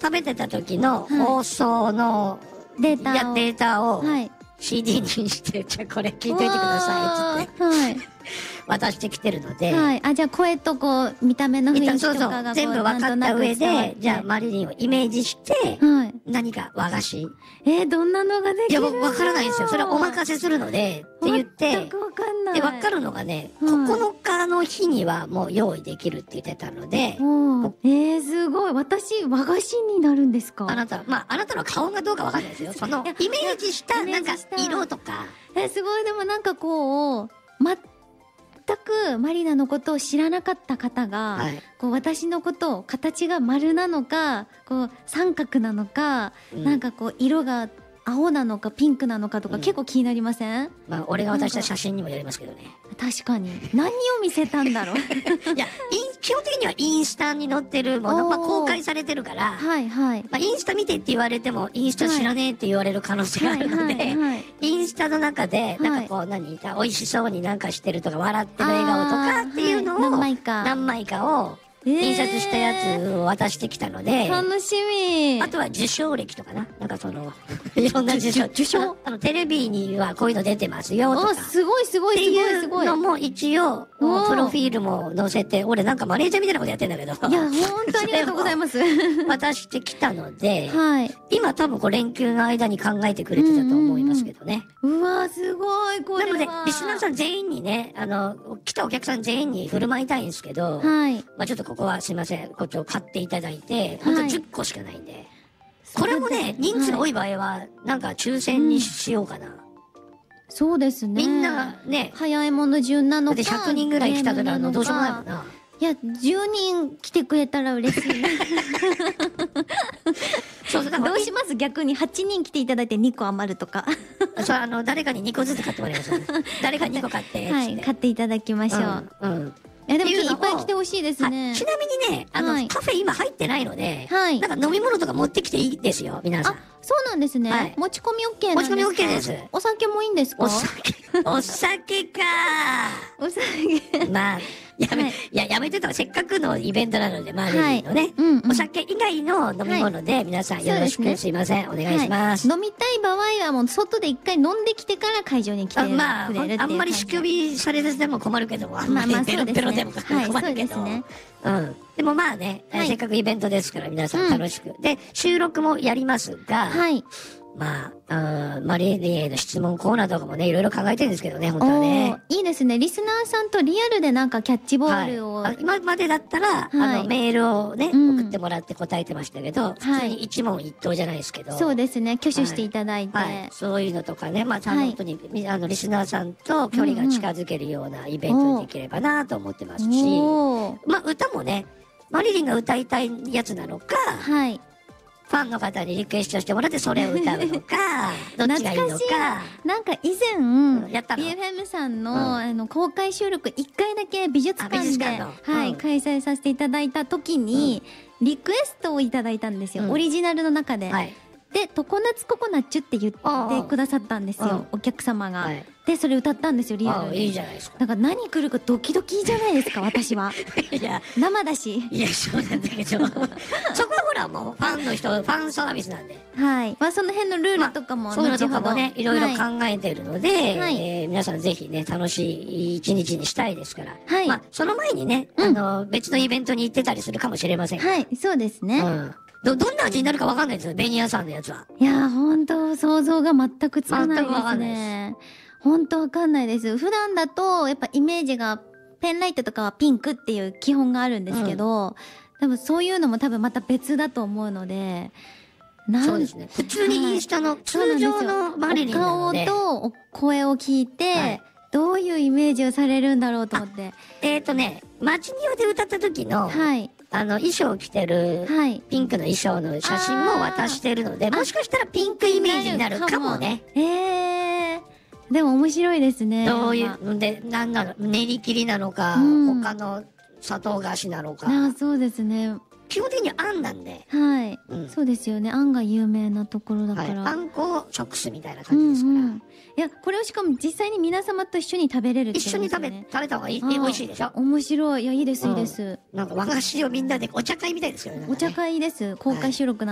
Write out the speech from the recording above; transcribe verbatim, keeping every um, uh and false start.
食べてた時の放送のデータを。 やデータをはい。 シーディー にして、じゃあこれ聞いといてくださいっつって。 はい。 渡してきてるので。 はい。あ、じゃあ声とこう、見た目の雰囲気とそうそうかがこう、 全部分かった上で、じゃあマリリンをイメージして、はい、何か和菓子。 えー、どんなのができるの？ いや、分からないんですよ。それはお任せするので、って言って、 全く分かんない。 で、分かるのがね、ここのかの日にはもう用意できるって言ってたので、 えー、すごい。私、和菓子になるんですか？ あなた、まあ、あなたの顔がどうか分かんないですよ。その、イメージした、なんか、色とか。 え、すごい。でもなんかこう、ま、全くマリナのことを知らなかった方が、はい、こう私のことを形が丸なのか、こう三角なのか、うん、なんかこう色が青なのかピンクなのかとか、うん、結構気になりません？ まあ俺が渡した写真にもよりますけどね。 確かに。何を見せたんだろう。いや、基本的にはインスタに載ってるもの、まあ公開されてるから、はいはい。まあインスタ見てって言われても、インスタ知らねえって言われる可能性があるので、はいはいはい、インスタの中で、なんかこう、はい、何、美味しそうになんかしてるとか、笑ってる笑顔とかっていうのを、はい、何枚か。何枚かを、印刷したやつを渡してきたので、 楽しみ。 あとは受賞歴とかな。なんかその、いろんな受賞。受賞あの、テレビにはこういうの出てますよとか。 あ、すごいすごいすごいすごい。 っていうのも一応、プロフィールも載せて、俺なんかマネージャーみたいなことやってんだけど。いや、本当ありがとうございます。 渡してきたので、はい。今多分こう連休の間に考えてくれてたと思いますけどね。 うわ、すごい、これは。 でもね、リスナーさん全員にね、あの、来たお客さん全員に振る舞いたいんですけど、はい。まあちょっとここはすいません。こっちを買っていただいて、ほんとじゅっこしかないんで。はい、これもね、人数多い場合は、なんか抽選にしようかな。うん、 そうですね。 みんなね。 早いもの順なのか。 でひゃくにんぐらい来たからのどうしようもないもんな。 いや、じゅうにん来てくれたら嬉しいな。そうそう、どうします？逆にはちにん来ていただいてにこ余るとか。 そう、あの、誰かににこずつ買ってもらいましょう。誰かにこ買って。 はい、買っていただきましょう。うん。うん、いやでもいっぱい来てほしいですね。 ちなみにね、あの、はい、カフェ今入ってないので、はい、なんか飲み物とか持ってきていいですよ、皆さん。あ、 そうなんですね。はい、持ち込み OK なんですか？ 持ち込み OK です。 お酒もいいんですか？ お酒、お酒かお酒。 まあ、やめ、はい、いや、やめてたらせっかくのイベントなので、マーレリーのね、はいうんうん、お酒以外の飲み物で皆さんよろしく、はい、すいません、お願いします。 はい、飲みたい場合はもう外で一回飲んできてから会場に来てくれるっていう感じ。 まあ、あんまり仕組みされても困るけども、あんまりペロペロでも困るけど。はい、ね、うん。でもまあね、はい、せっかくイベントですから皆さん楽しく。うん、で、収録もやりますが、はい。まあ、マリリエの質問コーナーとかもね、いろいろ考えてるんですけどね、本当はね。 いいですね。リスナーさんとリアルでなんかキャッチボールを。 はい、今までだったら、はい、あの、メールをね、うん、送ってもらって答えてましたけど、普通に一問一答じゃないですけど。 そうですね。挙手していただいて。はいはい、 そういうのとかね、まあ、本当に、はい、あの、リスナーさんと距離が近づけるようなイベントにできればなと思ってますし、まあ、歌もね、マリリンが歌いたいやつなのか、はい。ファンの方にリクエストしてもらってそれを歌うのか、どっちがいいのか。 なんか以前、うん、やったの ビーエフエム さんの、うん、あの、公開収録いっかいだけ美術館で、はい、うん、開催させていただいた時に、うん、リクエストをいただいたんですよ。うん、オリジナルの中で。はい、で、常夏ココナッチュって言ってくださったんですよ。お客様が。はい、で、それ歌ったんですよ、リアルに。 いいじゃないですか。 なんか何来るかドキドキじゃないですか、私は。いや、生だし。 いや、そうなんだけど。そこはほらもう、ファンの人、ファンサービスなんで。 はい。まあ、その辺のルールとかも、まあ、 そういうのとかもね、いろいろ考えてるので、はい、えー、皆さんぜひね、楽しい一日にしたいですから。はい。まあ、その前にね、うん、あの、別のイベントに行ってたりするかもしれません。 はい、そうですね。うん。 ど、どんな味になるかわかんないですよ、ベニヤさんのやつは。 いやー、ほんと、想像が全くつかないですね。全くわかんないです。ほんとわかんないです。普段だと、やっぱイメージが、ペンライトとかはピンクっていう基本があるんですけど、うん、多分そういうのも多分また別だと思うので、 なんそうですね。普通にインスタの通常のマリリンなので。 お顔と声を聞いて、はい、どういうイメージをされるんだろうと思って。 えっ、ー、とね、街庭で歌った時の、はい。あの、衣装を着てる、はい、ピンクの衣装の写真も渡してるので、もしかしたらピンクイメージになるかもね。 ええー。でも面白いですね。 どういう、で、なんなの、練り切りなのか、うん、他の砂糖菓子なのか。 ああ、そうですね。 基本的にあんなんで。 はい、うん。そうですよね。あんが有名なところだから。 はい、あんこを直すみたいな感じですから。うんうん、 いや、これをしかも実際に皆様と一緒に食べれるってことですね。 一緒に食べ、食べた方がいい、美味しいでしょ。 面白い。いや、いいです、いいです。 なんか和菓子をみんなでお茶会みたいですよね。 お茶会です。公開収録なんで。